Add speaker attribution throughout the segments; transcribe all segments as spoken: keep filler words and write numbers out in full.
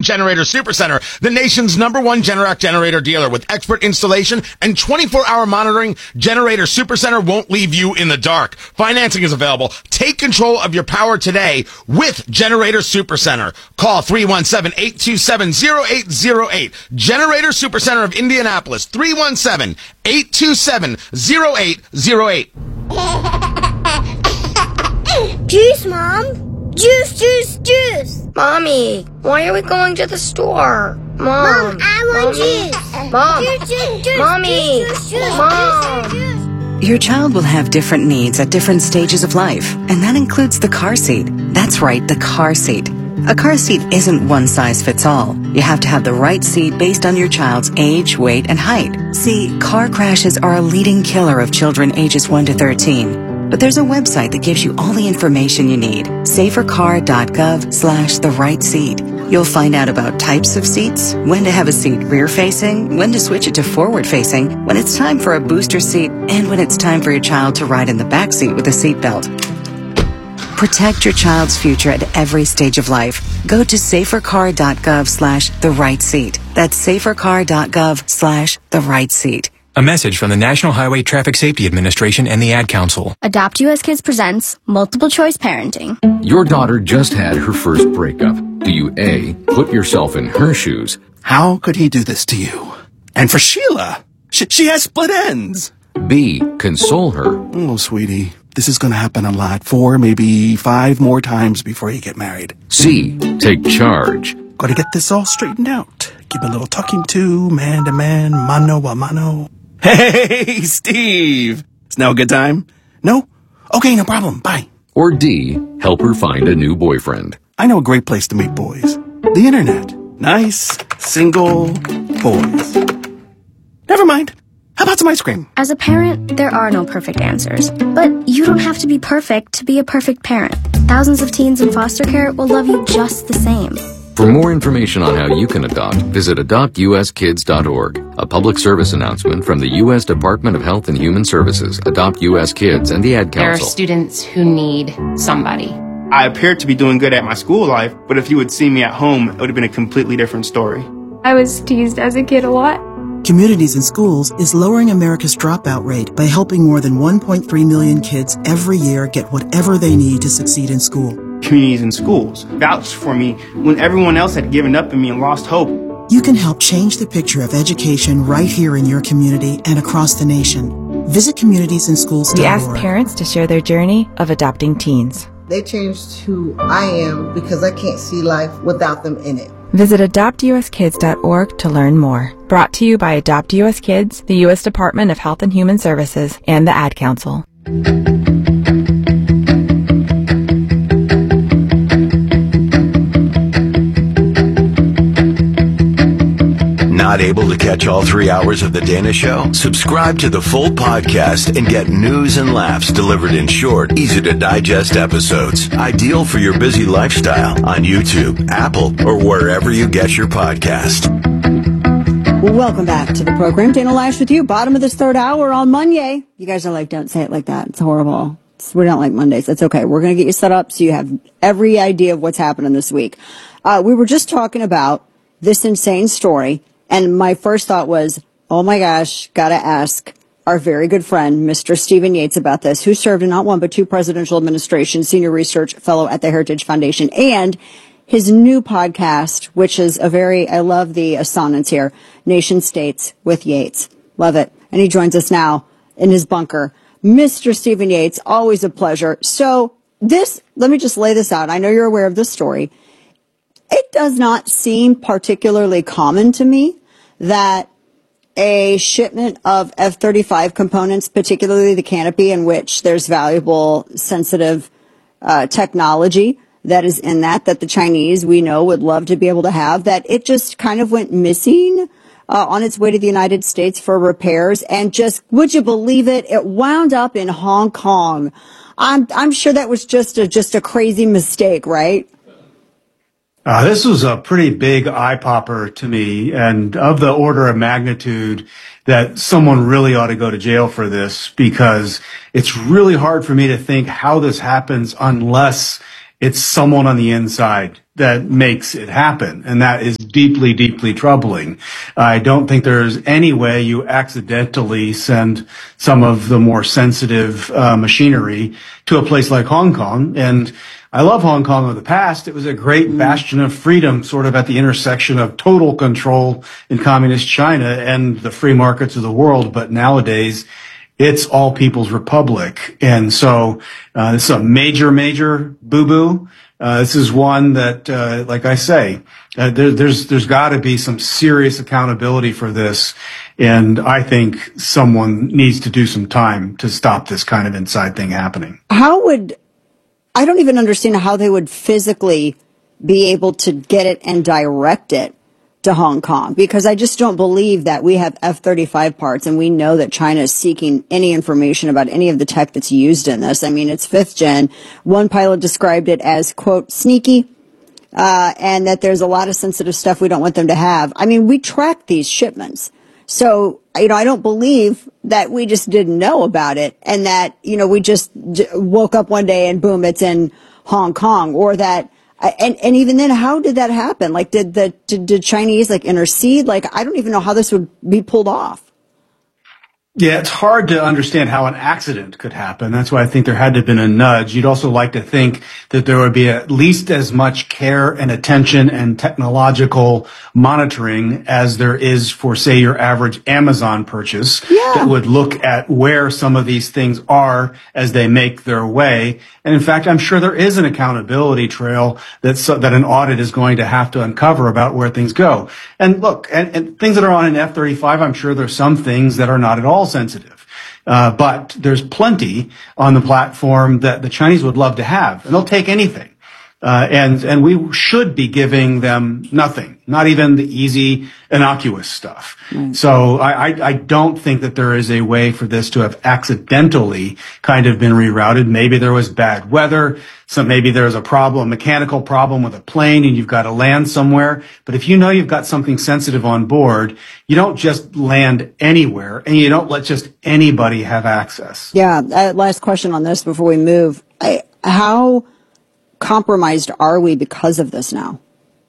Speaker 1: Generator Supercenter, the nation's number one Generac generator dealer with expert installation and twenty-four hour monitoring. Generator Supercenter won't leave you in the dark. Financing is available. Take control of your power today with Generator Supercenter. Call three one seven, eight two seven, zero eight zero eight. Generator Supercenter of Indianapolis, three one seven, eight two seven, zero eight zero eight.
Speaker 2: Juice, Mom. Juice, juice, juice.
Speaker 3: Mommy, why are we going to the store? Mom,
Speaker 2: Mom, I want
Speaker 3: Mommy.
Speaker 2: juice.
Speaker 3: Mom,
Speaker 2: Juice, juice, juice.
Speaker 3: Mommy,
Speaker 2: Juice, juice, juice.
Speaker 3: Mom.
Speaker 2: Juice, juice.
Speaker 4: Your child will have different needs at different stages of life, and that includes the car seat. That's right, the car seat. A car seat isn't one size fits all. You have to have the right seat based on your child's age, weight, and height. See, car crashes are a leading killer of children ages one to thirteen. But there's a website that gives you all the information you need. safercar.gov slash the right seat. You'll find out about types of seats, when to have a seat rear-facing, when to switch it to forward-facing, when it's time for a booster seat, and when it's time for your child to ride in the back seat with a seatbelt. Protect your child's future at every stage of life. Go to safercar.gov slash the right seat. That's safercar.gov slash the right seat.
Speaker 5: A message from the National Highway Traffic Safety Administration and the Ad Council.
Speaker 6: Adopt U S Kids presents Multiple Choice Parenting.
Speaker 7: Your daughter just had her first breakup. Do you A, put yourself in her shoes?
Speaker 8: How could he do this to you? And for Sheila, she, she has split ends.
Speaker 7: B, console her?
Speaker 8: Oh, sweetie, this is going to happen a lot. Four, maybe five more times before you get married.
Speaker 7: C, take charge.
Speaker 8: Got to get this all straightened out. Give a little talking to, man to man, mano a mano. Hey, Steve! Is now a good time? No? Okay, no problem. Bye.
Speaker 7: Or D, help her find a new boyfriend.
Speaker 8: I know a great place to meet boys. The internet. Nice, single boys. Never mind. How about some ice cream?
Speaker 6: As a parent, there are no perfect answers. But you don't have to be perfect to be a perfect parent. Thousands of teens in foster care will love you just the same.
Speaker 7: For more information on how you can adopt, visit adopt u s kids dot org. A public service announcement from the U S Department of Health and Human Services, Adopt U S Kids, and the Ad Council.
Speaker 9: There are students who need somebody.
Speaker 10: I appeared to be doing good at my school life, but if you would see me at home, it would have been a completely different story.
Speaker 11: I was teased as a kid a lot.
Speaker 12: Communities in Schools is lowering America's dropout rate by helping more than one point three million kids every year get whatever they need to succeed in school.
Speaker 10: Communities in Schools vouched for me when everyone else had given up on me and lost hope.
Speaker 12: You can help change the picture of education right here in your community and across the nation. Visit communities in schools dot org.
Speaker 13: We ask parents to share their journey of adopting teens.
Speaker 14: They changed who I am because I can't see life without them in it.
Speaker 13: Visit adopt u s kids dot org to learn more. Brought to you by Adopt U S Kids, the U S Department of Health and Human Services, and the Ad Council.
Speaker 15: Not able to catch all three hours of The Dana Show? Subscribe to the full podcast and get news and laughs delivered in short, easy-to-digest episodes. Ideal for your busy lifestyle on YouTube, Apple, or wherever you get your podcast.
Speaker 16: Well, welcome back to the program. Dana Loesch with you. Bottom of this third hour on Monday. You guys are like, don't say it like that. It's horrible. It's, we don't like Mondays. That's okay. We're going to get you set up so you have every idea of what's happening this week. Uh, we were just talking about this insane story. And my first thought was, oh my gosh, gotta ask our very good friend, Mister Stephen Yates, about this, who served in not one but two presidential administrations, senior research fellow at the Heritage Foundation, and his new podcast, which is a very, I love the assonance here, Nation States with Yates. Love it. And he joins us now in his bunker. Mister Stephen Yates, always a pleasure. So this, let me just lay this out. I know you're aware of this story. It does not seem particularly common to me that a shipment of F thirty-five components, particularly the canopy, in which there's valuable, sensitive uh, technology that is in that, that the Chinese, we know, would love to be able to have, that it just kind of went missing uh, on its way to the United States for repairs. And just, would you believe it? It wound up in Hong Kong. I'm, I'm sure that was just a, just a crazy mistake, right?
Speaker 17: Uh, this was a pretty big eye popper to me, and of the order of magnitude that someone really ought to go to jail for this, because it's really hard for me to think how this happens unless it's someone on the inside that makes it happen. And that is deeply, deeply troubling. I don't think there's any way you accidentally send some of the more sensitive uh, machinery to a place like Hong Kong. And I love Hong Kong of the past. It was a great bastion of freedom, sort of at the intersection of total control in communist China and the free markets of the world. But nowadays, it's all people's republic. And so uh, this is a major, major boo-boo. Uh, this is one that, uh, like I say, uh, there, there's there's got to be some serious accountability for this. And I think someone needs to do some time to stop this kind of inside thing happening.
Speaker 16: How would, I don't even understand how they would physically be able to get it and direct it to Hong Kong, because I just don't believe that we have F thirty-five parts and we know that China is seeking any information about any of the tech that's used in this. I mean, it's fifth gen. One pilot described it as, quote, sneaky, uh, and that there's a lot of sensitive stuff we don't want them to have. I mean, we track these shipments. So, you know, I don't believe that we just didn't know about it and that, you know, we just j- woke up one day and boom, it's in Hong Kong, or that And and even then, how did that happen? Like, did the did, did Chinese like intercede? Like, I don't even know how this would be pulled off.
Speaker 17: Yeah, it's hard to understand how an accident could happen. That's why I think there had to have been a nudge. You'd also like to think that there would be at least as much care and attention and technological monitoring as there is for, say, your average Amazon purchase, yeah, that would look at where some of these things are as they make their way. And in fact, I'm sure there is an accountability trail that so, that an audit is going to have to uncover about where things go. And look, and, and things that are on an F thirty-five, I'm sure there's some things that are not at all sensitive. Uh, but there's plenty on the platform that the Chinese would love to have, and they'll take anything. Uh, and, and we should be giving them nothing, not even the easy, innocuous stuff. Mm. So I, I, I don't think that there is a way for this to have accidentally kind of been rerouted. Maybe there was bad weather. So maybe there's a problem, a mechanical problem with a plane and you've got to land somewhere. But if you know you've got something sensitive on board, you don't just land anywhere and you don't let just anybody have access.
Speaker 16: Yeah. Uh, last question on this before we move. I, how compromised are we because of this now?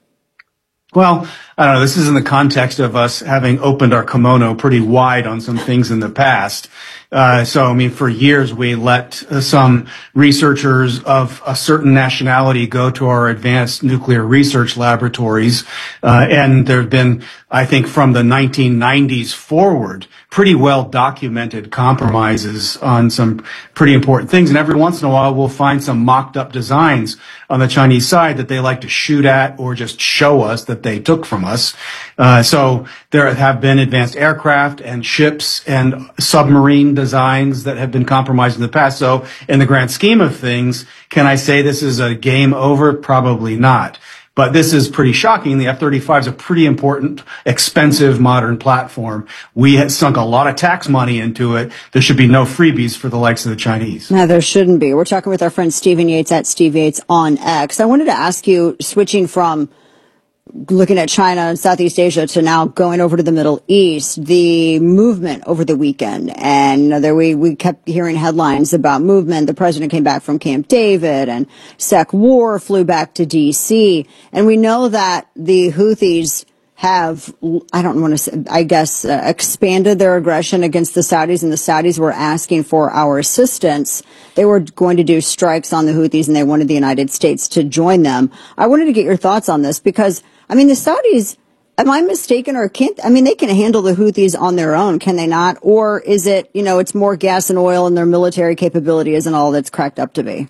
Speaker 17: Well, I don't know. This is in the context of us having opened our kimono pretty wide on some things in the past. Uh, so, I mean, for years we let uh, some researchers of a certain nationality go to our advanced nuclear research laboratories. Uh, and there have been, I think, from the nineteen nineties forward, pretty well documented compromises on some pretty important things. And every once in a while we'll find some mocked up designs on the Chinese side that they like to shoot at or just show us that they took from us. Uh, so there have been advanced aircraft and ships and submarine designs that have been compromised in the past. So in the grand scheme of things, can I say this is a game over? Probably not. But this is pretty shocking. The F thirty-five is a pretty important, expensive, modern platform. We had sunk a lot of tax money into it. There should be no freebies for the likes of the Chinese.
Speaker 16: No, there shouldn't be. We're talking with our friend Stephen Yates at Steve Yates on X. I wanted to ask you, switching from looking at China and Southeast Asia to now going over to the Middle East, the movement over the weekend. And there we, we kept hearing headlines about movement. The president came back from Camp David and Sec War flew back to D C. And we know that the Houthis have, I don't want to say, I guess, uh, expanded their aggression against the Saudis, and the Saudis were asking for our assistance. They were going to do strikes on the Houthis and they wanted the United States to join them. I wanted to get your thoughts on this because, I mean, the Saudis, am I mistaken, or can't, I mean, they can handle the Houthis on their own, can they not? Or is it, you know, it's more gas and oil and their military capability isn't all that's cracked up to be?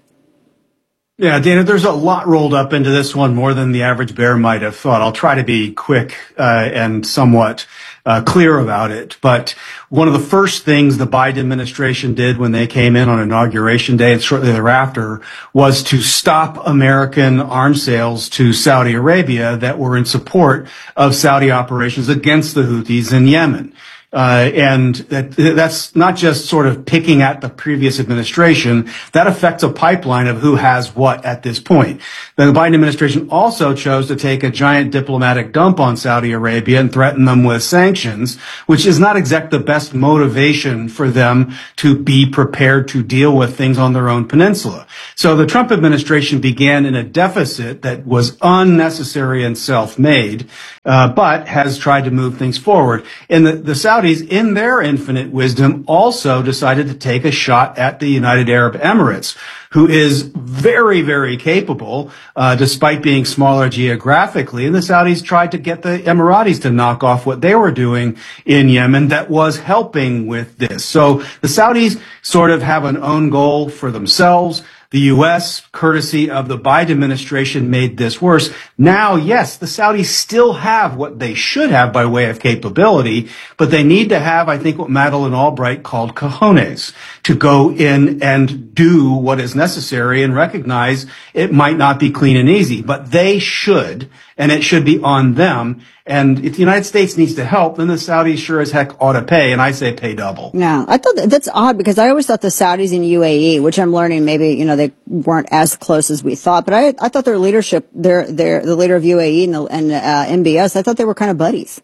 Speaker 17: Yeah, Dana, there's a lot rolled up into this one, more than the average bear might have thought. I'll try to be quick uh, and somewhat uh, clear about it. But one of the first things the Biden administration did when they came in on Inauguration Day and shortly thereafter was to stop American arms sales to Saudi Arabia that were in support of Saudi operations against the Houthis in Yemen. Uh, and that, that's not just sort of picking at the previous administration. That affects a pipeline of who has what at this point. The Biden administration also chose to take a giant diplomatic dump on Saudi Arabia and threaten them with sanctions, which is not exactly the best motivation for them to be prepared to deal with things on their own peninsula. So the Trump administration began in a deficit that was unnecessary and self-made, uh, but has tried to move things forward. And the, the Saudis, in their infinite wisdom, also decided to take a shot at the United Arab Emirates, who is very, very capable, uh, despite being smaller geographically. And the Saudis tried to get the Emiratis to knock off what they were doing in Yemen that was helping with this. So the Saudis sort of have an own goal for themselves. The U S, courtesy of the Biden administration, made this worse. Now, yes, the Saudis still have what they should have by way of capability, but they need to have, I think, what Madeleine Albright called cojones, to go in and do what is necessary and recognize it might not be clean and easy, but they should, and it should be on them. And if the United States needs to help, then the Saudis sure as heck ought to pay, and I say pay double.
Speaker 16: Yeah, I thought that, that's odd because I always thought the Saudis in U A E, which I'm learning maybe, you know, they weren't as close as we thought, but I I thought their leadership, their their the leader of U A E and, the, and uh, M B S, I thought they were kind of buddies.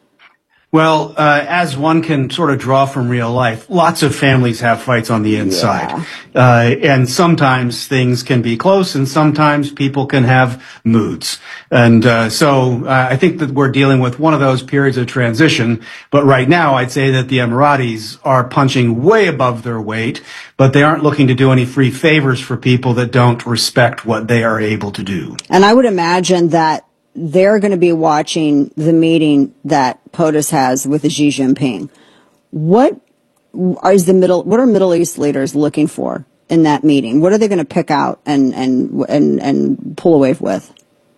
Speaker 17: Well, uh, as one can sort of draw from real life, lots of families have fights on the inside. Yeah. Uh, and sometimes things can be close and sometimes people can have moods. And, uh, so uh, I think that we're dealing with one of those periods of transition. But right now, I'd say that the Emiratis are punching way above their weight, but they aren't looking to do any free favors for people that don't respect what they are able to do.
Speaker 16: And I would imagine that they're going to be watching the meeting that POTUS has with Xi Jinping. What is the middle? What are Middle East leaders looking for in that meeting? What are they going to pick out and and and and pull away with?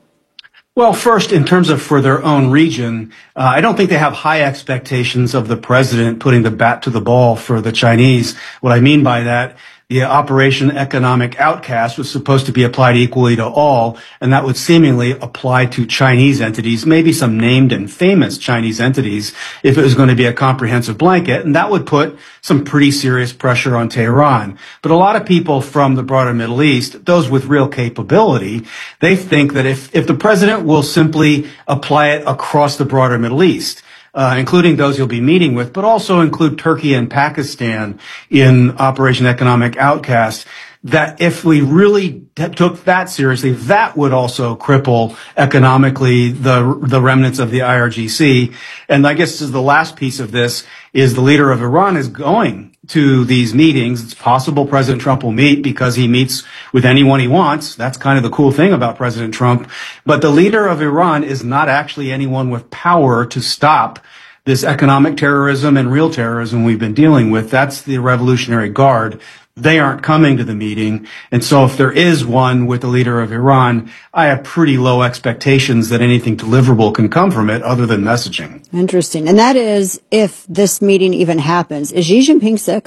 Speaker 17: Well, first, in terms of for their own region, uh, I don't think they have high expectations of the president putting the bat to the ball for the Chinese. What I mean by that, the Operation Economic Outcast was supposed to be applied equally to all, and that would seemingly apply to Chinese entities, maybe some named and famous Chinese entities, if it was going to be a comprehensive blanket, and that would put some pretty serious pressure on Tehran. But a lot of people from the broader Middle East, those with real capability, they think that if, if the president will simply apply it across the broader Middle East, Uh, including those you'll be meeting with, but also include Turkey and Pakistan in Operation Economic Outcast, that if we really t- took that seriously, that would also cripple economically the the remnants of the I R G C. And I guess this is the last piece of this, is the leader of Iran is going to these meetings. It's possible President Trump will meet because he meets with anyone he wants. That's kind of the cool thing about President Trump. But the leader of Iran is not actually anyone with power to stop this economic terrorism and real terrorism we've been dealing with. That's the Revolutionary Guard. They aren't coming to the meeting. And so if there is one with the leader of Iran, I have pretty low expectations that anything deliverable can come from it other than messaging.
Speaker 16: Interesting. And that is if this meeting even happens. Is Xi Jinping sick?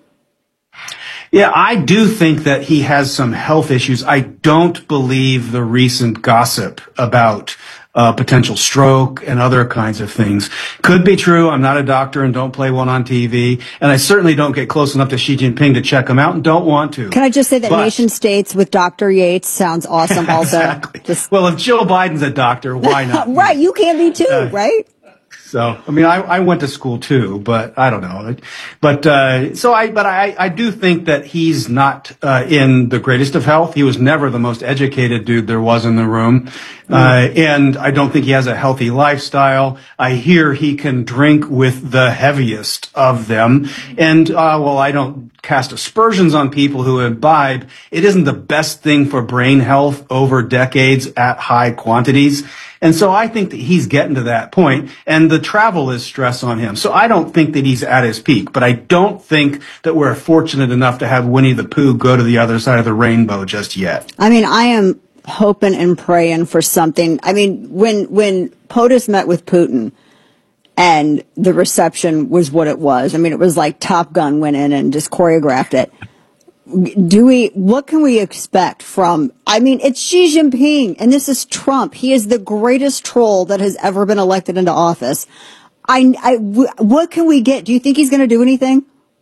Speaker 17: Yeah, I do think that he has some health issues. I don't believe the recent gossip about Uh, potential stroke and other kinds of things. Could be true. I'm not a doctor and don't play one on T V. And I certainly don't get close enough to Xi Jinping to check him out and don't want to.
Speaker 16: Can I just say that
Speaker 17: but,
Speaker 16: nation states with Doctor Yates sounds awesome also.
Speaker 17: Exactly.
Speaker 16: Just,
Speaker 17: well, if Joe Biden's a doctor, why not?
Speaker 16: Right. You can be too, uh, right?
Speaker 17: So, I mean, I, I went to school too, but I don't know. But, uh, so I, but I, I do think that he's not, uh, in the greatest of health. He was never the most educated dude there was in the room. Uh, and I don't think he has a healthy lifestyle. I hear he can drink with the heaviest of them. And, uh, well, I don't cast aspersions on people who imbibe. It isn't the best thing for brain health over decades at high quantities. And so I think that he's getting to that point, and the travel is stress on him. So I don't think that he's at his peak, but I don't think that we're fortunate enough to have Winnie the Pooh go to the other side of the rainbow just yet.
Speaker 16: I mean, I am hoping and praying for something. I mean, when, when POTUS met with Putin and the reception was what it was, I mean, it was like Top Gun went in and just choreographed it. Do we, what can we expect from, I mean, it's Xi Jinping and this is Trump. He is the greatest troll that has ever been elected into office. I, I, w- what can we get? Do you think he's going to do anything?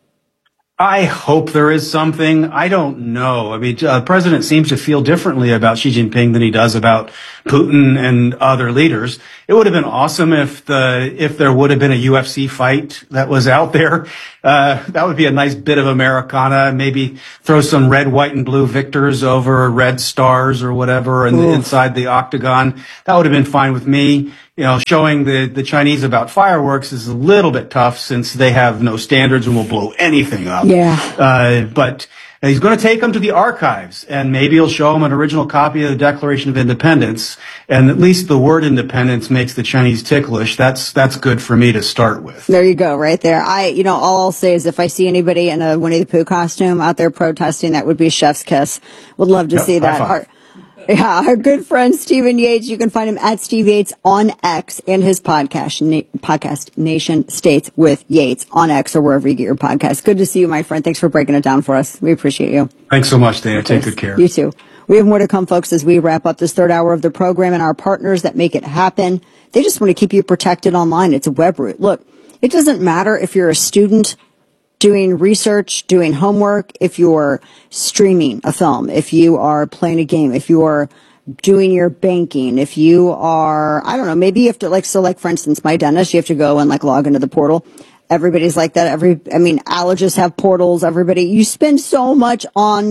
Speaker 17: I hope there is something. I don't know. I mean, uh, the president seems to feel differently about Xi Jinping than he does about Putin and other leaders. It would have been awesome if the if there would have been a U F C fight that was out there. Uh, that would be a nice bit of Americana. Maybe throw some red, white, and blue victors over red stars or whatever in the, inside the octagon. That would have been fine with me. You know, showing the, the Chinese about fireworks is a little bit tough since they have no standards and will blow anything up.
Speaker 16: Yeah.
Speaker 17: Uh, but he's going to take them to the archives, and maybe he'll show them an original copy of the Declaration of Independence. And at least the word independence makes the Chinese ticklish. That's that's good for me to start with.
Speaker 16: There you go, right there. I, you know, all I'll say is if I see anybody in a Winnie the Pooh costume out there protesting, that would be chef's kiss. Would love to
Speaker 17: Yep,
Speaker 16: see that.
Speaker 17: high five.
Speaker 16: Yeah, our good friend Stephen Yates. You can find him at Steve Yates on X and his podcast, na- podcast Nation States with Yates on X or wherever you get your podcasts. Good to see you, my friend. Thanks for breaking it down for us. We appreciate you.
Speaker 17: Thanks so much, Dana. Take good care.
Speaker 16: You too. We have more to come, folks, as we wrap up this third hour of the program, and our partners that make it happen. They just want to keep you protected online. It's WebRoot. Look, it doesn't matter if you're a student doing research, doing homework, if you're streaming a film, if you are playing a game, if you're doing your banking, if you are, I don't know, maybe you have to like, so like for instance, my dentist, you have to go and like log into the portal. Everybody's like that. Every, I mean, allergists have portals. Everybody, you spend so much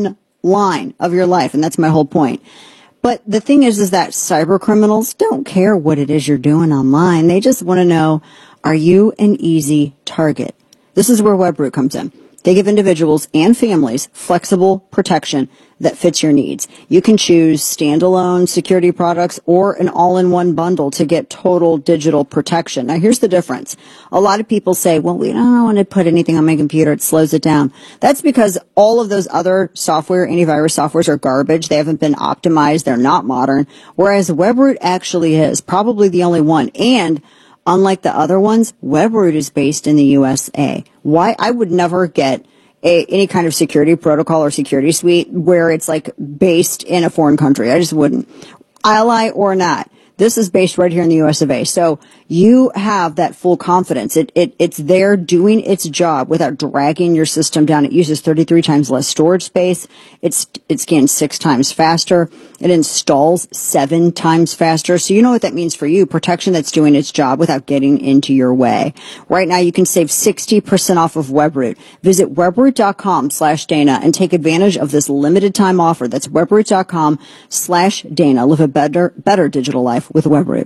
Speaker 16: online of your life. And that's my whole point. But the thing is, is that cyber criminals don't care what it is you're doing online. They just want to know, are you an easy target? This is where WebRoot comes in. They give individuals and families flexible protection that fits your needs. You can choose standalone security products or an all-in-one bundle to get total digital protection. Now, here's the difference. A lot of people say, well, we don't want to put anything on my computer. It slows it down. That's because all of those other software, antivirus softwares are garbage. They haven't been optimized. They're not modern. Whereas WebRoot actually is probably the only one. And unlike the other ones, WebRoot is based in the U S A. Why? I would never get a, any kind of security protocol or security suite where it's like based in a foreign country. I just wouldn't. Ally or not. This is based right here in the U S of A. So you have that full confidence. It, it, it's there doing its job without dragging your system down. It uses thirty-three times less storage space. It's, it scans six times faster. It installs seven times faster. So you know what that means for you. Protection that's doing its job without getting into your way. Right now you can save sixty percent off of WebRoot. Visit webroot.com slash Dana and take advantage of this limited time offer. That's webroot.com slash Dana. Live a better, better digital life with WebRoot.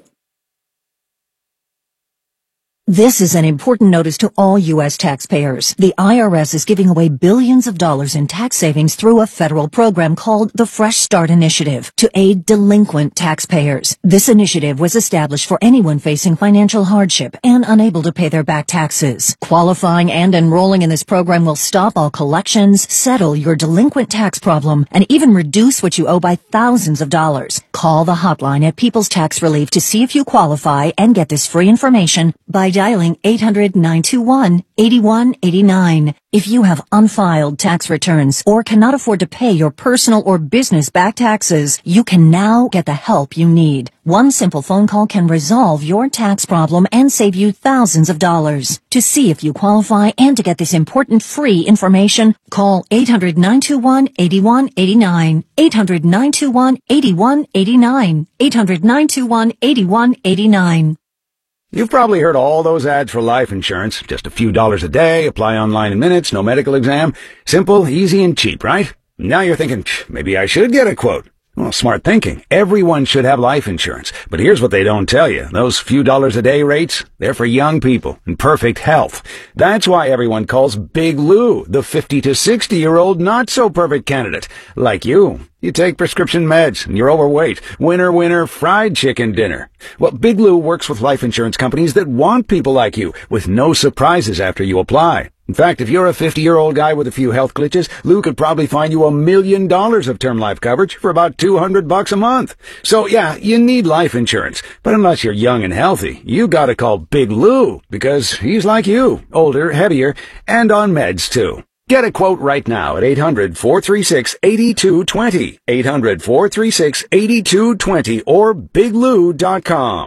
Speaker 18: This is an important notice to all U S taxpayers. The I R S is giving away billions of dollars in tax savings through a federal program called the Fresh Start Initiative to aid delinquent taxpayers. This initiative was established for anyone facing financial hardship and unable to pay their back taxes. Qualifying and enrolling in this program will stop all collections, settle your delinquent tax problem, and even reduce what you owe by thousands of dollars. Call the hotline at People's Tax Relief to see if you qualify and get this free information by dialing eight hundred, nine two one, eight one eight nine. If you have unfiled tax returns or cannot afford to pay your personal or business back taxes, you can now get the help you need. One simple phone call can resolve your tax problem and save you thousands of dollars. To see if you qualify and to get this important free information, call eight hundred, nine two one, eight one eight nine. eight hundred, nine two one, eight one eight nine. eight hundred, nine two one, eight one eight nine.
Speaker 19: You've probably heard all those ads for life insurance. Just a few dollars a day, apply online in minutes, no medical exam. Simple, easy, and cheap, right? Now you're thinking, maybe I should get a quote. Well, smart thinking. Everyone should have life insurance. But here's what they don't tell you. Those few dollars a day rates, they're for young people in perfect health. That's why everyone calls Big Lou the fifty to sixty year old not so perfect candidate. Like you. You take prescription meds and you're overweight. Winner, winner, fried chicken dinner. Well, Big Lou works with life insurance companies that want people like you with no surprises after you apply. In fact, if you're a fifty-year-old guy with a few health glitches, Lou could probably find you a million dollars of term life coverage for about two hundred bucks a month. So yeah, you need life insurance. But unless you're young and healthy, you gotta call Big Lou because he's like you, older, heavier, and on meds too. Get a quote right now at eight hundred, four three six, eight two two zero, eight hundred, four three six, eight two two zero, or big lou dot com.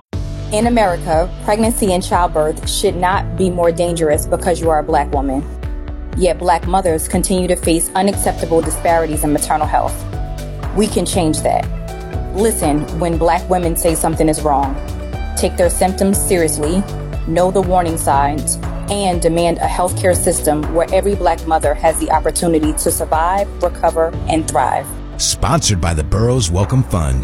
Speaker 20: In America, pregnancy and childbirth should not be more dangerous because you are a black woman. Yet black mothers continue to face unacceptable disparities in maternal health. We can change that. Listen when black women say something is wrong. Take their symptoms seriously, know the warning signs, and demand a healthcare system where every black mother has the opportunity to survive, recover, and thrive.
Speaker 21: Sponsored by the Burroughs Welcome Fund.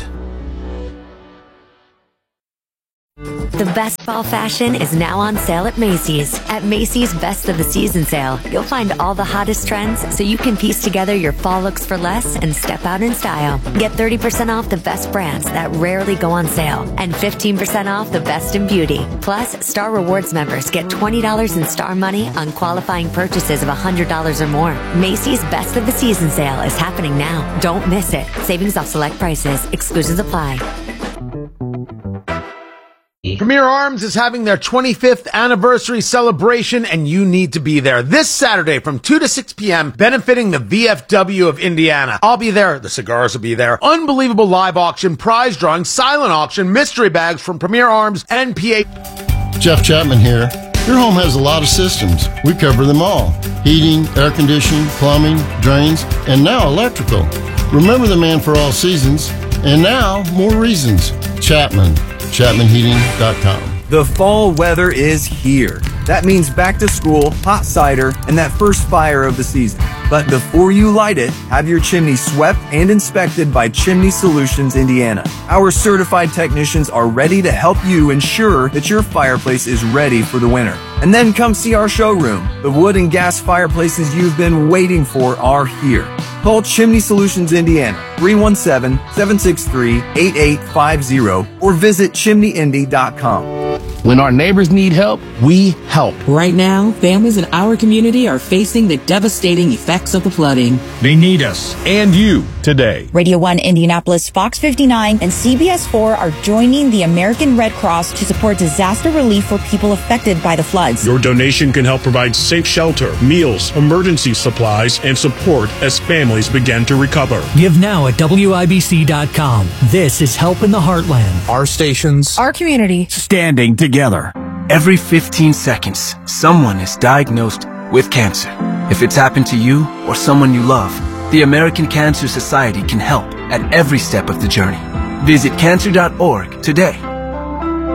Speaker 22: The best fall fashion is now on sale at Macy's. At Macy's Best of the Season sale, you'll find all the hottest trends so you can piece together your fall looks for less and step out in style. Get thirty percent off the best brands that rarely go on sale and fifteen percent off the best in beauty. Plus, Star Rewards members get twenty dollars in Star Money on qualifying purchases of one hundred dollars or more. Macy's Best of the Season sale is happening now. Don't miss it. Savings off select prices. Exclusions apply.
Speaker 1: Premier Arms is having their twenty-fifth anniversary celebration, and you need to be there this Saturday from two to six p.m., benefiting the V F W of Indiana. I'll be there. The cigars will be there. Unbelievable live auction, prize drawing, silent auction, mystery bags from Premier Arms and P A.
Speaker 23: Jeff Chapman here. Your home has a lot of systems. We cover them all. Heating, air conditioning, plumbing, drains, and now electrical. Remember the man for all seasons, and now more reasons. Chapman. Chapman Heating dot com.
Speaker 24: The fall weather is here. That means back to school, hot cider, and that first fire of the season. But before you light it, have your chimney swept and inspected by Chimney Solutions Indiana. Our certified technicians are ready to help you ensure that your fireplace is ready for the winter. And then come see our showroom. The wood and gas fireplaces you've been waiting for are here. Call Chimney Solutions Indiana, three one seven, seven six three, eight eight five zero, or visit chimney indy dot com.
Speaker 25: When our neighbors need help, we help.
Speaker 26: Right now, families in our community are facing the devastating effects of the flooding.
Speaker 27: They need us and you today.
Speaker 28: Radio one Indianapolis, Fox fifty-nine, and C B S four are joining the American Red Cross to support disaster relief for people affected by the floods.
Speaker 27: Your donation can help provide safe shelter, meals, emergency supplies, and support as families begin to recover.
Speaker 29: Give now at W I B C dot com. This is Help in the Heartland.
Speaker 27: Our stations,
Speaker 28: our community,
Speaker 8: standing together. Every fifteen seconds, someone is diagnosed with cancer. If it's happened to you or someone you love, the American Cancer Society can help at every step of the journey. Visit cancer dot org today.